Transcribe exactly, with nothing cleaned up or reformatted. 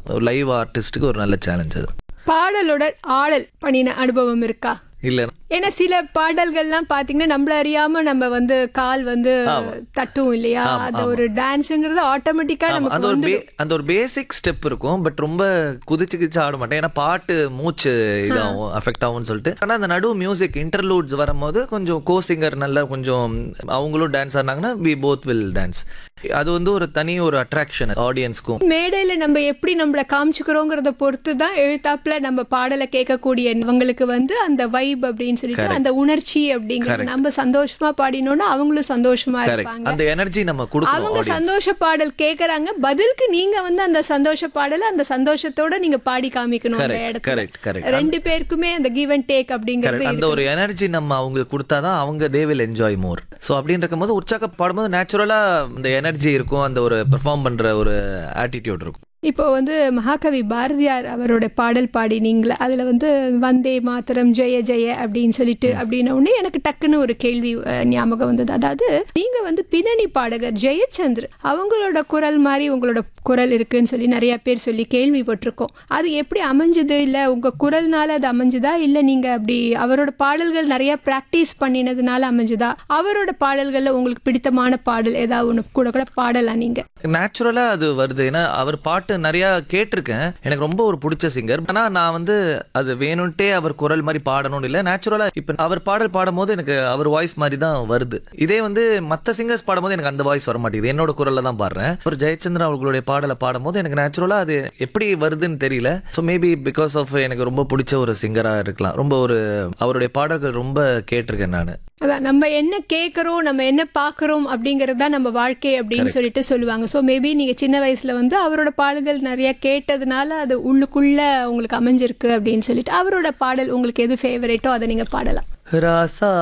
Live ஆர்டிஸ்ட்டுக்கு ஒரு நல்ல challenge அது. பாடலோட ஆடல் பண்ணின அனுபவம் இருக்கா? இல்லை, ஏன்னா சில பாடல்கள்லாம் பாத்தீங்கன்னா நம்மள அறியாம நம்ம வந்து கால் வந்து தட்டும் இல்லையா? அந்த ஒரு டான்ஸுங்கிறது ஆட்டோமேட்டிக்கா நமக்கு அந்த ஒரு வந்து பே- அந்த ஒரு பேசிக் ஸ்டெப் இருக்கும். பட் ரொம்ப குதிச்சு குதிச்சு ஆட மாட்டேன். ஏன்னா பாட்டு மூச்சு இதாகும், அஃபெக்ட் ஆகும்னு சொல்லிட்டு. ஆனால் அந்த நடு மியூசிக் இன்டர்லூட்ஸ் வரும்போது கொஞ்சம் கோ சிங்கர் நல்லா கொஞ்சம் அவங்களும் dance ஆடினாங்கன்னா we both will dance. அது வந்து ஒரு தனி ஒரு அட்ராக்ஷன் ஆடியன்ஸ்க்கும். மேடையில நம்ம எப்படி நம்மள காமிச்சுக்கிறோங்கிறத பொறுத்து தான் எழுத்தாப்புல நம்ம பாடலை கேட்கக்கூடியவங்களுக்கு வந்து அந்த வைப் அப்படின்னு சொல்லிட்டு அந்த உணர்ச்சி அப்படிங்கிறது. நம்ம சந்தோஷமா பாடினோம்னா அவங்களும் சந்தோஷமா இருப்பாங்க. அந்த எனர்ஜி நம்ம கொடுக்கணும். அவங்க சந்தோஷ பாடல் கேக்குறாங்க, பதிலுக்கு நீங்க வந்து அந்த சந்தோஷ பாடலை அந்த சந்தோஷத்தோட நீங்க பாடி காமிக்கணும் அந்த இடத்துல. ரெண்டு பேருக்குமே அந்த கிவ் அண்ட் டேக் அப்படிங்கிறது. அந்த ஒரு எனர்ஜி நம்ம அவங்களுக்கு கொடுத்தாதான் அவங்க they will enjoy more. So அப்படின்னு இருக்கும்போது உற்சாக பாடும்போது நேச்சுரலா அந்த எனர்ஜி இருக்கும், அந்த ஒரு பெர்ஃபார்ம் பண்ற ஒரு ஆட்டிடியூட் இருக்கும். இப்போ வந்து மகாகவி பாரதியார் அவரோட பாடல் பாடினீங்களே, அதில் வந்து வந்தே மாதரம் ஜெய ஜெய அப்படின்னு சொல்லிட்டு அப்படின்ன உடனே எனக்கு டக்குன்னு ஒரு கேள்வி அஹ், ஞாபகம் வந்தது. அதாவது நீங்கள் வந்து பின்னணி பாடகர் ஜெயச்சந்திர அவங்களோட குரல் மாதிரி உங்களோட குரல் இருக்குன்னு சொல்லி நிறைய பேர் சொல்லி கேள்விப்பட்டிருக்கோம். அது எப்படி அமைஞ்சது? இல்லை உங்கள் குரல்னால அது அமைஞ்சுதா, இல்லை நீங்கள் அப்படி அவரோட பாடல்கள் நிறைய ப்ராக்டிஸ் பண்ணினதுனால அமைஞ்சுதா? அவரோட பாடல்களில் உங்களுக்கு பிடித்தமான பாடல் ஏதாவது ஒன்று கூட கூட பாடலாம் நீங்கள்? நேச்சுரலா அது வருது. ஏன்னா அவர் பாட்டு நிறைய கேட்டிருக்கேன். எனக்கு ரொம்ப ஒரு பிடிச்ச சிங்கர். ஆனா நான் வந்து அது வேணும்ட்டே அவர் குரல் மாதிரி பாடணும்னு இல்லை, நேச்சுரலா இப்ப அவர் பாடல் பாடும் போது எனக்கு அவர் வாய்ஸ் மாதிரி தான் வருது. இதே வந்து மற்ற சிங்கர்ஸ் பாடும்போது எனக்கு அந்த வாய்ஸ் வர மாட்டேங்குது, என்னோட குரல்ல தான் பாடுறேன். ஒரு ஜெயச்சந்திரன் அவர்களுடைய பாடலை பாடும்போது எனக்கு நேச்சுரலா அது எப்படி வருதுன்னு தெரியல. ஸோ மேபி பிகாஸ் ஆஃப் எனக்கு ரொம்ப பிடிச்ச ஒரு சிங்கரா இருக்கலாம். ரொம்ப ஒரு அவருடைய பாடல்கள் ரொம்ப கேட்டிருக்கேன் நான். அதான் நம்ம என்ன கேட்குறோம், நம்ம என்ன பார்க்குறோம் அப்படிங்கிறது தான் நம்ம வாழ்க்கை அப்படின்னு சொல்லிட்டு சொல்லுவாங்க. ஸோ மேபி நீங்கள் சின்ன வயசில் வந்து அவரோட பாடல்கள் நிறைய கேட்டதுனால அது உள்ளுக்குள்ளே உங்களுக்கு அமைஞ்சிருக்கு அப்படின்னு சொல்லிட்டு அவரோட பாடல் உங்களுக்கு எது ஃபேவரேட்டோ அதை நீங்கள் பாடலாம். ராசா